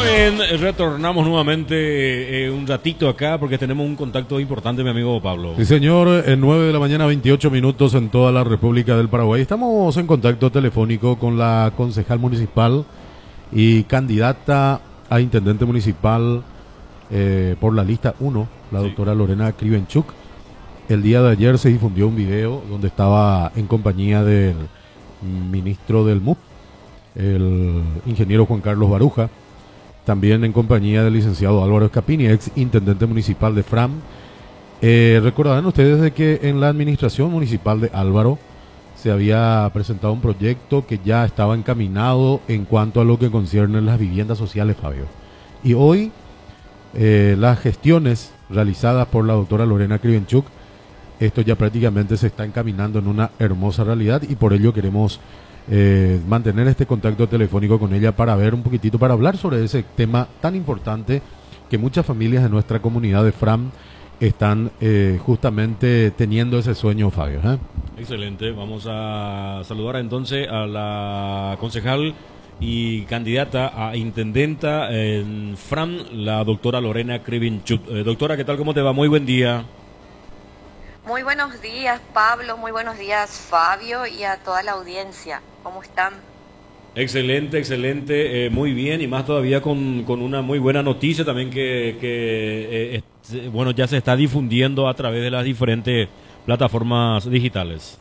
Muy bien, retornamos nuevamente un ratito acá porque tenemos un contacto importante, mi amigo Pablo. Sí, señor, 9 de la mañana, 28 minutos en toda la República del Paraguay. Estamos en contacto telefónico con la concejal municipal y candidata a intendente municipal por la lista 1, la doctora Lorena Krivenchuk. El día de ayer se difundió un video donde estaba en compañía del ministro del MUP, el ingeniero Juan Carlos Baruja, también en compañía del licenciado Álvaro Scapini, ex intendente municipal de Fram. Recordarán ustedes de que en la administración municipal de Álvaro se había presentado un proyecto que ya estaba encaminado en cuanto a lo que concierne las viviendas sociales, Fabio. Y hoy las gestiones realizadas por la doctora Lorena Krivenchuk, esto ya prácticamente se está encaminando en una hermosa realidad y por ello queremos mantener este contacto telefónico con ella para ver un poquitito, para hablar sobre ese tema tan importante que muchas familias de nuestra comunidad de Fram están justamente teniendo ese sueño, Fabio. Excelente, vamos a saludar entonces a la concejal y candidata a intendenta en Fram, la doctora Lorena Krivenchuk. Doctora, ¿qué tal? ¿Cómo te va? Muy buen día. Muy buenos días, Pablo, muy buenos días, Fabio, y a toda la audiencia. ¿Cómo están? Excelente, excelente, muy bien, y más todavía con una muy buena noticia también que bueno, ya se está difundiendo a través de las diferentes plataformas digitales.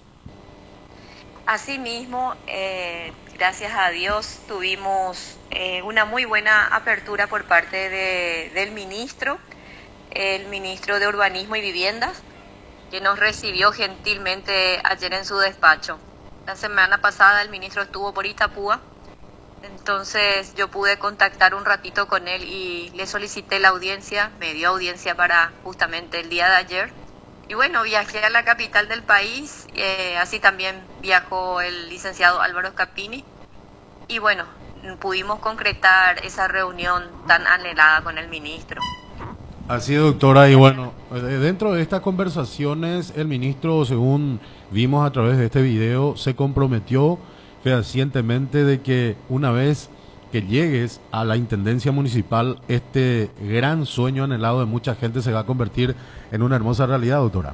Asimismo, gracias a Dios tuvimos una muy buena apertura por parte del ministro, el ministro de Urbanismo y Viviendas, que nos recibió gentilmente ayer en su despacho. La semana pasada el ministro estuvo por Itapúa, entonces yo pude contactar un ratito con él y le solicité la audiencia, me dio audiencia para justamente el día de ayer. Y bueno, viajé a la capital del país, así también viajó el licenciado Álvaro Scapini. Y bueno, pudimos concretar esa reunión tan anhelada con el ministro. Así es, doctora, y bueno, dentro de estas conversaciones, el ministro, según vimos a través de este video, se comprometió fehacientemente de que una vez que llegues a la intendencia municipal, este gran sueño anhelado de mucha gente se va a convertir en una hermosa realidad, doctora.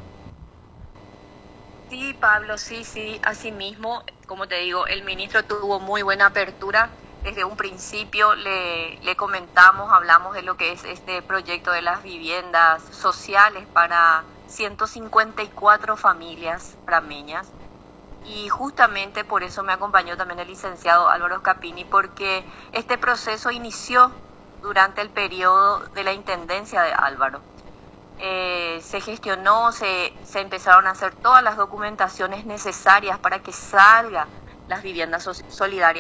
Sí, Pablo, sí, así mismo, como te digo, el ministro tuvo muy buena apertura. Desde un principio le comentamos, hablamos de lo que es este proyecto de las viviendas sociales para 154 familias frameñas. Y justamente por eso me acompañó también el licenciado Álvaro Scapini, porque este proceso inició durante el periodo de la intendencia de Álvaro. Se gestionó, se empezaron a hacer todas las documentaciones necesarias para que salgan las viviendas solidarias.